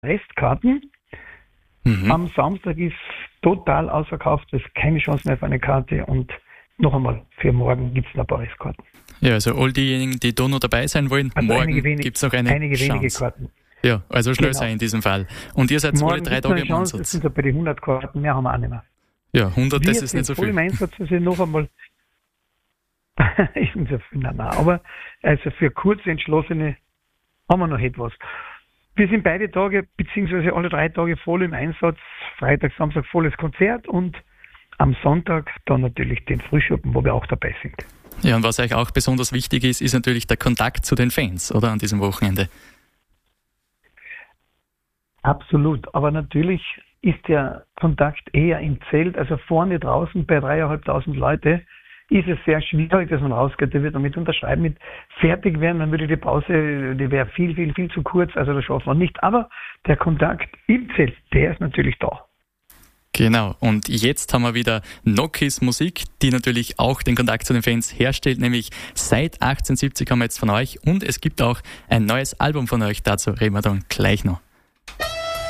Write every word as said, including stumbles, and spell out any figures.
Restkarten. Mhm. Am Samstag ist total ausverkauft, es ist keine Chance mehr für eine Karte und noch einmal, für morgen gibt es noch ein paar Restkarten. Ja, also all diejenigen, die da noch dabei sein wollen, Also morgen gibt es noch eine einige Chance. wenige Karten. Ja, also schnell Genau. sein in diesem Fall. Und ihr seid Morgen alle drei gibt's noch Tage eine im Chance, das Einsatz. sind so bei den hundert Karten, mehr haben wir auch nicht mehr. Ja, hundert, das Wir ist nicht so sind voll viel. im Einsatz, also noch einmal ist nicht so viel, nein, nein. Aber also für kurz Entschlossene haben wir noch etwas. Wir sind beide Tage, beziehungsweise alle drei Tage voll im Einsatz. Freitag, Samstag volles Konzert und am Sonntag dann natürlich den Frühschoppen, wo wir auch dabei sind. Ja, und was euch auch besonders wichtig ist, ist natürlich der Kontakt zu den Fans, oder, an diesem Wochenende? Absolut, aber natürlich ist der Kontakt eher im Zelt, also vorne draußen bei dreieinhalbtausend Leute ist es sehr schwierig, dass man rausgeht, da wird man mit unterschreiben, mit fertig werden, dann würde die Pause, die wäre viel, viel, viel zu kurz, also das schaffen wir nicht, aber der Kontakt im Zelt, der ist natürlich da. Genau, und jetzt haben wir wieder Nokis Musik, die natürlich auch den Kontakt zu den Fans herstellt, nämlich seit achtzehnhundertsiebzig haben wir jetzt von euch und es gibt auch ein neues Album von euch, dazu reden wir dann gleich noch.